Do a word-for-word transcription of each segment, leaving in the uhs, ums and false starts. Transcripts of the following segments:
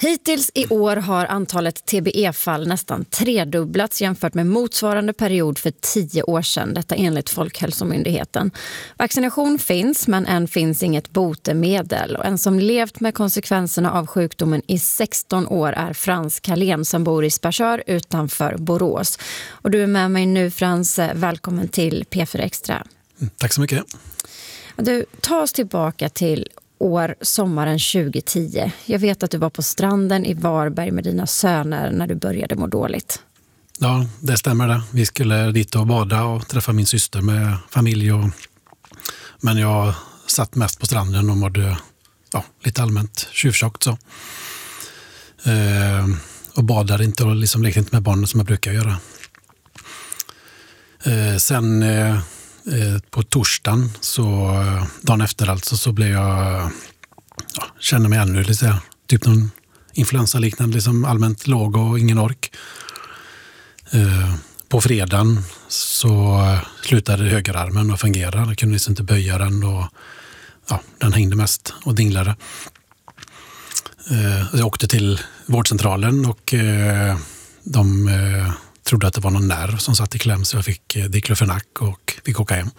Hittills i år har antalet T B E-fall nästan tredubblats jämfört med motsvarande period för tio år sedan. Detta enligt Folkhälsomyndigheten. Vaccination finns, men än finns inget botemedel. Och en som levt med konsekvenserna av sjukdomen i sexton år är Frans Kalén som bor i Sparsör utanför Borås. Och du är med mig nu, Frans. Välkommen till P fyra Extra. Tack så mycket. Du, ta oss tillbaka till år sommaren tjugo tio. Jag vet att du var på stranden i Varberg med dina söner när du började må dåligt. Ja, det stämmer det. Vi skulle dit och bada och träffa min syster med familj. Och... Men jag satt mest på stranden och mådde ja, lite allmänt tjuvtjockt så. Eh, och badade inte och liksom lekte inte med barnen som jag brukar göra. Eh, sen... Eh, På torsdagen, så dagen efter alltså, så blev jag, ja, kände mig ännu lite typ någon influensaliknande, liksom allmänt låg och ingen ork. Eh, på fredagen så slutade högerarmen att fungera. Jag kunde liksom inte böja den och ja, den hängde mest och dinglade. Eh, jag åkte till vårdcentralen och eh, de eh, trodde att det var någon nerv som satt i kläm, så jag fick eh, diklofenak och fick åka hem.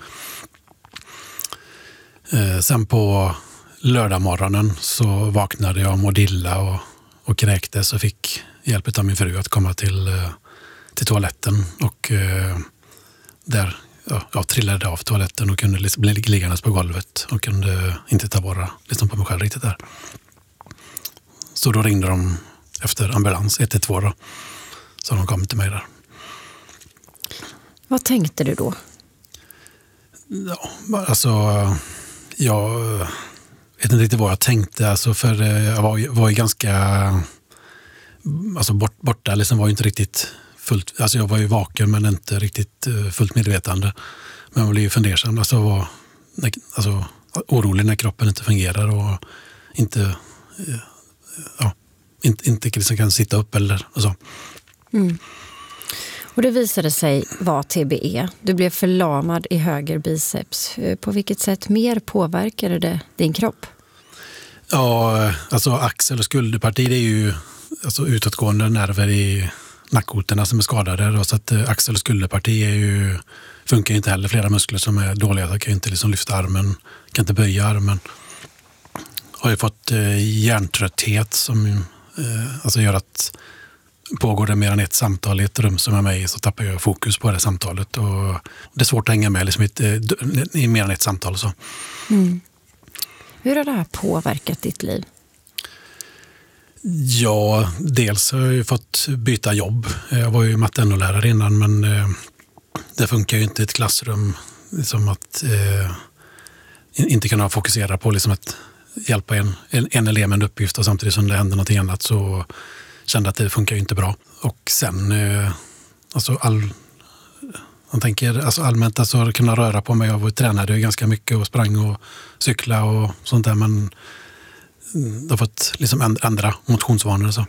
Eh, sen på lördagmorgonen så vaknade jag och mådde illa och, och kräktes och fick hjälp av min fru att komma till, eh, till toaletten. Och eh, där ja, jag trillade av toaletten och kunde liksom bli liggandes på golvet och kunde inte ta vara liksom på mig själv riktigt där. Så då ringde de efter ambulans ett ett två då. Så de kom till mig där. Vad tänkte du då? Ja, alltså jag vet inte riktigt vad jag tänkte. Alltså, för jag var, var ju ganska alltså bort, borta. Liksom var ju inte riktigt fullt. Alltså jag var ju vaken men inte riktigt fullt medvetande. Men jag blev ju fundersam. Alltså, var, alltså orolig när kroppen inte fungerar och inte ja, inte, inte liksom kan sitta upp eller och så. Mm. Och det visade sig vara T B E. Du blev förlamad i höger biceps. På vilket sätt mer påverkade det din kropp? Ja, alltså axel- och skulderparti, det är ju alltså utåtgående nerver i nackkotorna som är skadade. Så att axel- och skulderparti är ju, funkar inte heller. Flera muskler som är dåliga. Jag kan inte liksom lyfta armen, kan inte böja armen. Jag har ju fått eh, hjärntrötthet som eh, alltså gör att pågår det mer än ett samtal i ett rum som är mig, så tappar jag fokus på det samtalet. Och det är svårt att hänga med liksom i, ett, i mer än ett samtal. Så. Mm. Hur har det här påverkat ditt liv? Ja, dels har jag ju fått byta jobb. Jag var ju matte-N O-lärare innan, men eh, det funkar ju inte i ett klassrum. Liksom att eh, inte kunna fokusera på liksom att hjälpa en, en, en elev med en uppgift och samtidigt som det händer något annat, så kände att det funkar ju inte bra. Och sen eh, alltså all man tänker alltså allmänt alltså att kunna röra på mig. Jag tränade ju ganska mycket och sprang och cykla och sånt där, men det har fått liksom ändra motionsvanor och så.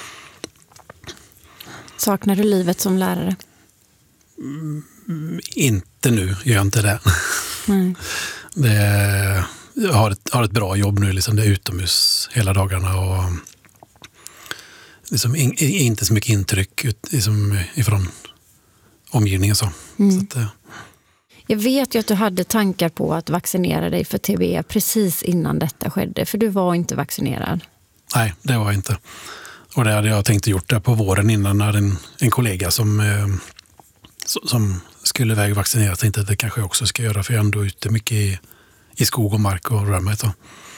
Saknar du livet som lärare? Mm, inte nu, gör jag inte det. Mm. det jag har ett, har ett bra jobb nu, liksom det är utomhus hela dagarna och liksom in, inte så mycket intryck ut, liksom ifrån omgivningen. Så. Mm. Så att, eh. Jag vet ju att du hade tankar på att vaccinera dig för T B E precis innan detta skedde, för du var inte vaccinerad. Nej, det var jag inte. Och det hade jag tänkt gjort det på våren innan, när en, en kollega som, eh, som skulle iväg vaccinera tänkte att det kanske jag också ska göra, för jag är ändå ute mycket i, i skog och mark och rör mig. Så.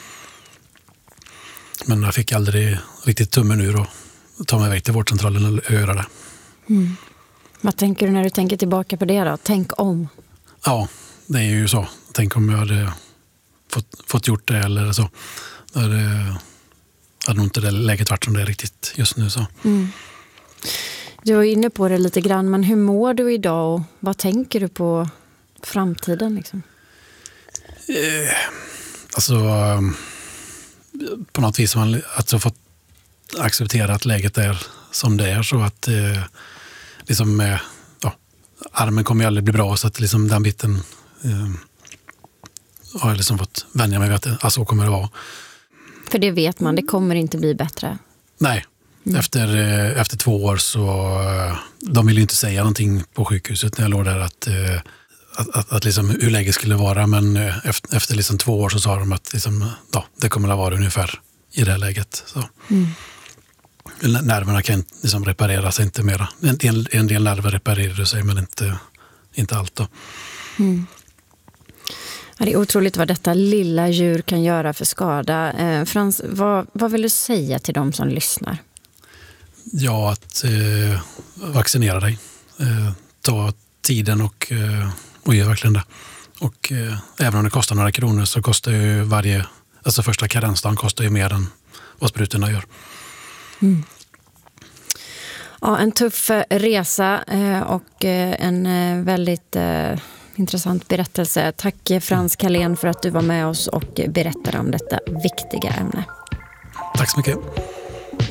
Men jag fick aldrig riktigt tummen ur och ta mig iväg till vårdcentralen och göra det. Mm. Vad tänker du när du tänker tillbaka på det då? Tänk om. Ja, det är ju så. Tänk om jag hade fått, fått gjort det eller så. Då hade, hade nog inte det läget varit som det är riktigt just nu. Så. Mm. Du var inne på det lite grann, men hur mår du idag och vad tänker du på framtiden? Liksom? Eh, alltså, på något vis har man alltså fått acceptera att läget är som det är, så att eh, liksom, eh, ja, armen kommer ju aldrig bli bra, så att liksom den biten eh, har jag liksom fått vänja mig vid att alltså, så kommer det vara. För det vet man, det kommer inte bli bättre. Nej, mm. efter, efter två år så de ville inte säga någonting på sjukhuset när jag låg där att, att, att, att liksom hur läget skulle vara. Men efter, efter liksom två år så sa de att liksom, ja, det kommer att vara ungefär i det här läget. Så. Mm. Nerverna kan liksom reparera sig inte mera. En del, en del nerver reparerar sig men inte, inte allt då. Mm. Ja, det är otroligt vad detta lilla djur kan göra för skada. Eh, Frans, vad, vad vill du säga till de som lyssnar? Ja, att eh, vaccinera dig. Eh, ta tiden och, eh, och gör verkligen det. Och eh, även om det kostar några kronor så kostar ju varje, alltså första karensdagen kostar ju mer än vad sprutorna gör. Mm. Ja, en tuff resa eh, och eh, en eh, väldigt eh, intressant berättelse. Tack Frans Carlén för att du var med oss och berättade om detta viktiga ämne. Tack så mycket.